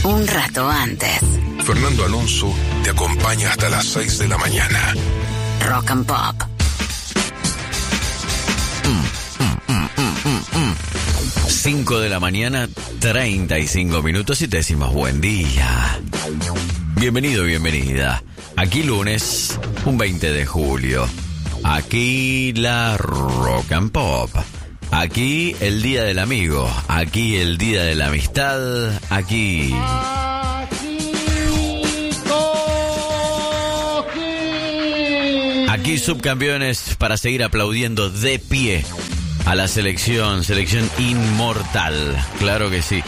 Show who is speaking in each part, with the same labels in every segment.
Speaker 1: un rato antes.
Speaker 2: Fernando Alonso te acompaña hasta las 6 de la mañana.
Speaker 1: Rock and Pop.
Speaker 3: 5 de la mañana, 35 minutos y te decimos buen día. Bienvenido, bienvenida. Aquí lunes, un 20 de julio. Aquí la Rock and Pop. Aquí el día del amigo. Aquí el día de la amistad. Aquí subcampeones para seguir aplaudiendo de pie a la selección inmortal. Claro que sí.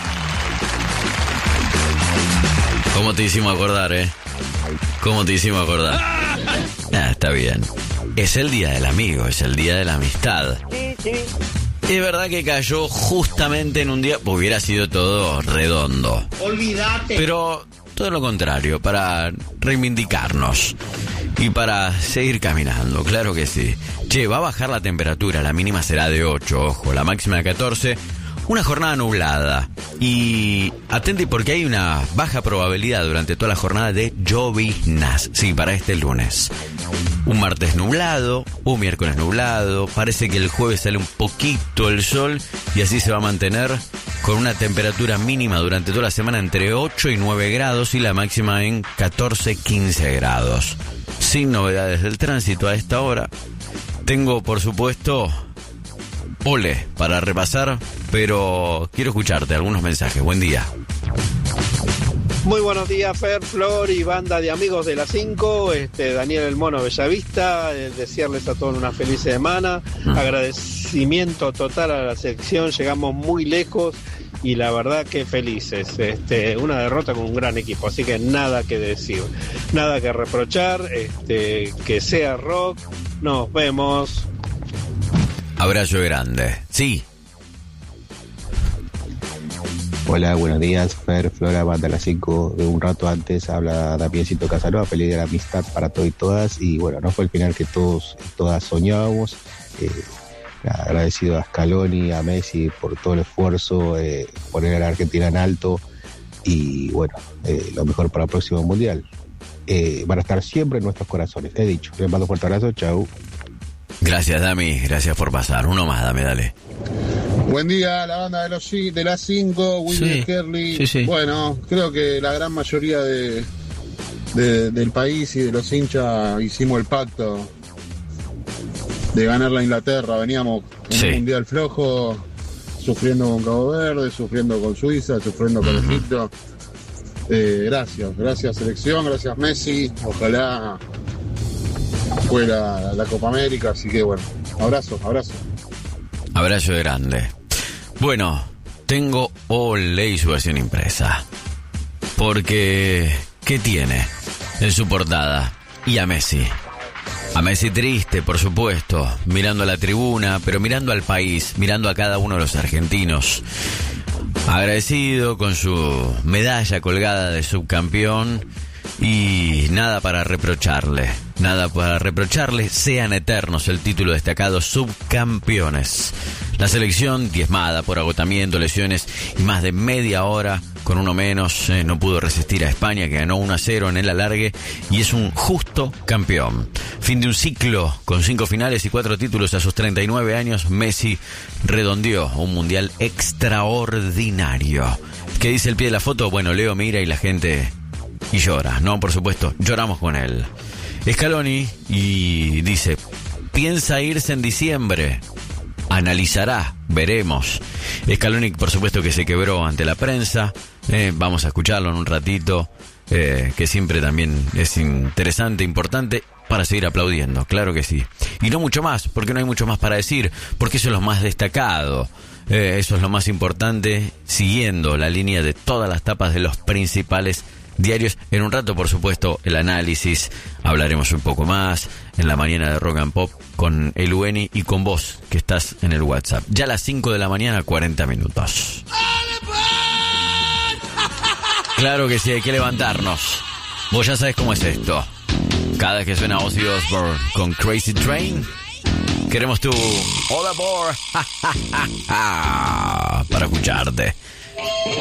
Speaker 3: ¿Cómo te hicimos acordar, ¿Cómo te hicimos acordar? Está bien. Es el día del amigo, es el día de la amistad.
Speaker 4: Sí.
Speaker 3: Es verdad que cayó justamente en un día, hubiera sido todo redondo.
Speaker 4: Olvídate.
Speaker 3: Pero todo lo contrario, para reivindicarnos y para seguir caminando, claro que sí. Che, va a bajar la temperatura, la mínima será de 8, ojo, la máxima de 14. Una jornada nublada. Y atente porque hay una baja probabilidad durante toda la jornada de lloviznas. Sí, para este lunes. Un martes nublado, un miércoles nublado. Parece que el jueves sale un poquito el sol y así se va a mantener con una temperatura mínima durante toda la semana entre 8 y 9 grados y la máxima en 14-15 grados. Sin novedades del tránsito a esta hora. Tengo, por supuesto, Ole para repasar, pero quiero escucharte algunos mensajes. Buen día.
Speaker 5: Muy buenos días, Fer, Flor y banda de amigos de las 5. Daniel El Mono Bellavista, desearles a todos una feliz semana. Agradecimiento total a la selección, llegamos muy lejos y la verdad que felices. Una derrota con un gran equipo, así que nada que decir, nada que reprochar, que sea rock. Nos vemos.
Speaker 3: Abrazo grande. Sí.
Speaker 6: Hola, buenos días, Fer, Flora, banda de las 5. De un rato antes habla Damiancito Casanova, feliz de la amistad para todos y todas. Y bueno, no fue el final que todos y todas soñábamos. Agradecido a Scaloni, a Messi por todo el esfuerzo, poner a la Argentina en alto. Y bueno, lo mejor para el próximo mundial. Van a estar siempre en nuestros corazones, he dicho. Les mando un fuerte abrazo, chau.
Speaker 3: Gracias, Dami, gracias por pasar. Uno más, dale.
Speaker 7: Buen día, la banda de las 5, Willy Kerley.
Speaker 3: Sí.
Speaker 7: Bueno, creo que la gran mayoría del país y de los hinchas hicimos el pacto de ganar la Inglaterra. Veníamos en un mundial flojo, sufriendo con Cabo Verde, sufriendo con Suiza, sufriendo con Egipto. Gracias selección, gracias Messi. Ojalá fuera la Copa América, así que bueno, abrazo.
Speaker 3: Abrazo grande. Bueno, tengo Ole y su versión impresa. Porque, ¿qué tiene en su portada? Y a Messi. A Messi triste, por supuesto, mirando a la tribuna, pero mirando al país, mirando a cada uno de los argentinos. Agradecido con su medalla colgada de subcampeón y nada para reprocharle, sean eternos el título destacado subcampeones. La selección, diezmada por agotamiento, lesiones y más de media hora con uno menos, no pudo resistir a España, que ganó 1-0 en el alargue y es un justo campeón. Fin de un ciclo con 5 finales y 4 títulos a sus 39 años. Messi redondeó un mundial extraordinario. ¿Qué dice el pie de la foto? Bueno, Leo mira y la gente y llora, ¿no? Por supuesto, lloramos con él. Scaloni y dice, piensa irse en diciembre. Analizará, veremos. Scaloni, por supuesto, que se quebró ante la prensa. Vamos a escucharlo en un ratito, que siempre también es interesante, importante, para seguir aplaudiendo, claro que sí. Y no mucho más, porque no hay mucho más para decir, porque eso es lo más destacado. Eso es lo más importante, siguiendo la línea de todas las tapas de los principales diarios. En un rato, por supuesto, el análisis, hablaremos un poco más en la mañana de Rock and Pop con el Ueni y con vos, que estás en el WhatsApp. Ya a las 5 de la mañana, 40 minutos. Claro que sí, hay que levantarnos. Vos ya sabés cómo es esto. Cada vez que suena Ozzy Osbourne con Crazy Train, queremos tu All Aboard para escucharte.